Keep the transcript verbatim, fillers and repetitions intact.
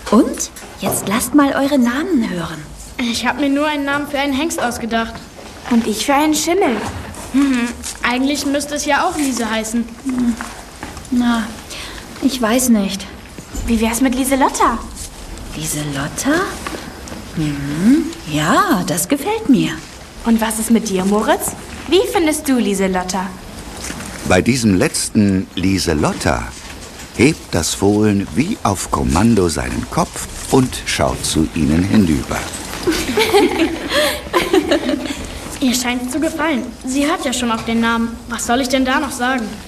Und? Jetzt lasst mal eure Namen hören. Ich habe mir nur einen Namen für einen Hengst ausgedacht. Und ich für einen Schimmel. Hm, eigentlich müsste es ja auch Liese heißen. Hm. Na, ich weiß nicht. Wie wär's mit Lieselotta? Lieselotta? Mhm. Ja, das gefällt mir. Und was ist mit dir, Moritz? Wie findest du Lieselotta? Bei diesem letzten Lieselotta hebt das Fohlen wie auf Kommando seinen Kopf und schaut zu ihnen hinüber. Ihr scheint zu gefallen. Sie hört ja schon auf den Namen. Was soll ich denn da noch sagen?